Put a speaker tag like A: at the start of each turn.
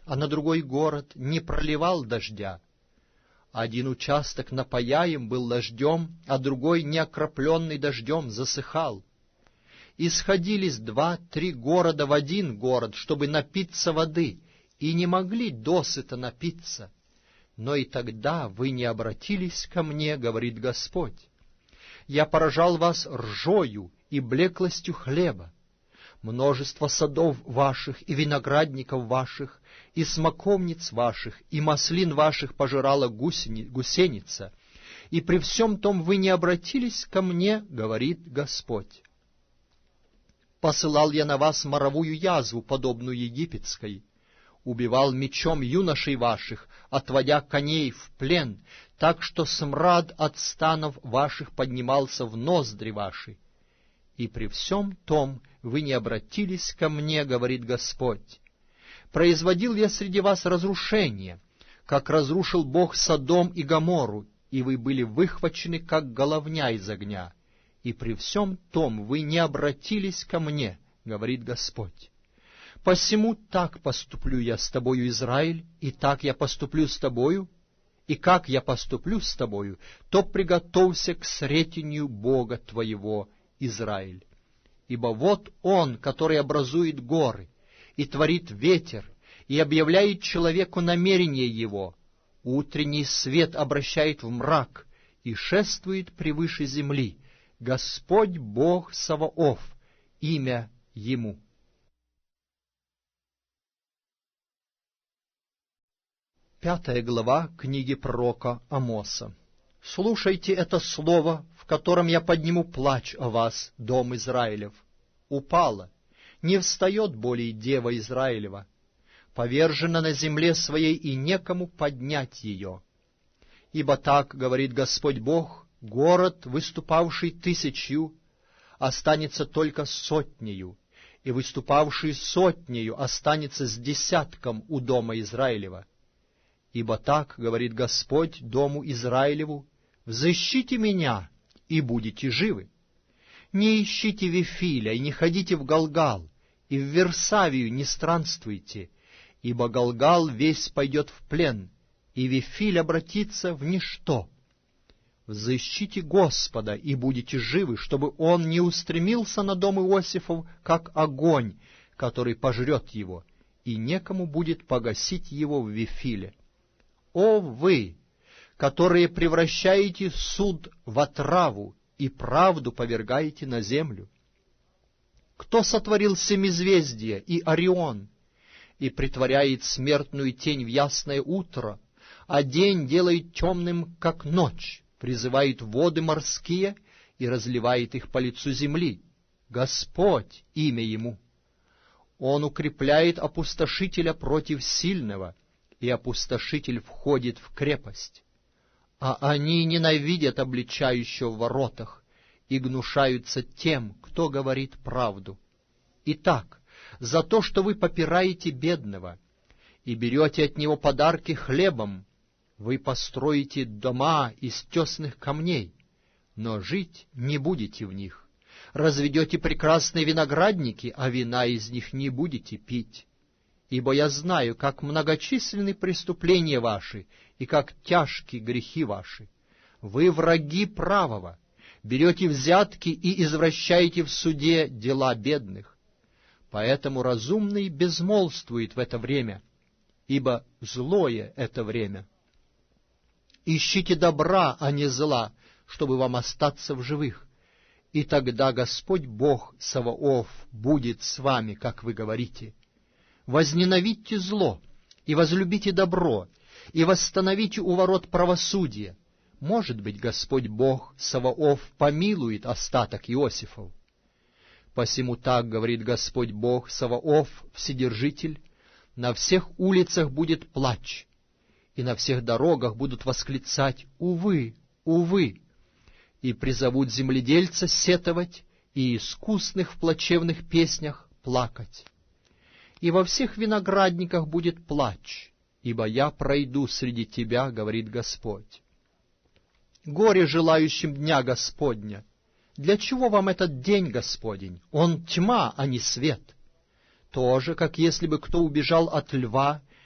A: а на другой город не проливал дождя. Один участок напояем был дождем, а другой, не окропленный дождем, засыхал. И сходились 2-3 города в один город, чтобы напиться воды, и не могли досыта напиться. Но и тогда вы не обратились ко мне, говорит Господь. Я поражал вас ржою и блеклостью хлеба. Множество садов ваших и виноградников ваших, и смоковниц ваших, и маслин ваших пожирала гусеница, и при всем том вы не обратились ко мне, говорит Господь. Посылал я на вас моровую язву, подобную египетской, убивал мечом юношей ваших, отводя коней в плен, так что смрад от станов ваших поднимался в ноздри ваши. И при всем том вы не обратились ко мне, говорит Господь. Производил я среди вас разрушение, как разрушил Бог Содом и Гоморру, и вы были выхвачены, как головня из огня. И при всем том вы не обратились ко мне, говорит Господь. Посему так поступлю я с тобою, Израиль, и так я поступлю с тобою, и как я поступлю с тобою, то приготовься к сретению Бога твоего, Израиль. Ибо вот Он, который образует горы, и творит ветер, и объявляет человеку намерение его, утренний свет обращает в мрак, и шествует превыше земли, Господь Бог Саваоф, имя Ему. Пятая глава книги пророка Амоса. Слушайте это слово, в котором я подниму плач о вас, дом Израилев. Упала, не встает более дева Израилева, повержена на земле своей, и некому поднять ее. Ибо так, говорит Господь Бог, город, выступавший 1000, останется только 100, и выступавший 100 останется с 10 у дома Израилева. Ибо так, говорит Господь дому Израилеву, взыщите меня, и будете живы. Не ищите Вифиля, и не ходите в Галгал, и в Версавию не странствуйте, ибо Галгал весь пойдет в плен, и Вифиль обратится в ничто. Взыщите Господа, и будете живы, чтобы он не устремился на дом Иосифов, как огонь, который пожрет его, и некому будет погасить его в Вифиле. О вы, которые превращаете суд в отраву и правду повергаете на землю! Кто сотворил семизвездие и Орион, и притворяет смертную тень в ясное утро, а день делает темным, как ночь, призывает воды морские и разливает их по лицу земли? Господь — имя Ему. Он укрепляет опустошителя против сильного, и опустошитель входит в крепость. А они ненавидят обличающего в воротах и гнушаются тем, кто говорит правду. Итак, за то, что вы попираете бедного и берете от него подарки хлебом, вы построите дома из тесных камней, но жить не будете в них. Разведете прекрасные виноградники, а вина из них не будете пить. Ибо я знаю, как многочисленны преступления ваши, и как тяжки грехи ваши. Вы враги правого, берете взятки и извращаете в суде дела бедных. Поэтому разумный безмолвствует в это время, ибо злое это время. Ищите добра, а не зла, чтобы вам остаться в живых, и тогда Господь Бог Саваоф будет с вами, как вы говорите. Возненавидьте зло, и возлюбите добро, и восстановите у ворот правосудие. Может быть, Господь Бог Саваоф помилует остаток Иосифов. Посему так говорит Господь Бог Саваоф, Вседержитель: на всех улицах будет плач, и на всех дорогах будут восклицать: «Увы, увы!» И призовут земледельца сетовать, и искусных в плачевных песнях плакать. И во всех виноградниках будет плач, ибо я пройду среди тебя, говорит Господь. Горе желающим дня Господня! Для чего вам этот день Господень? Он тьма, а не свет. То же, как если бы кто убежал от льва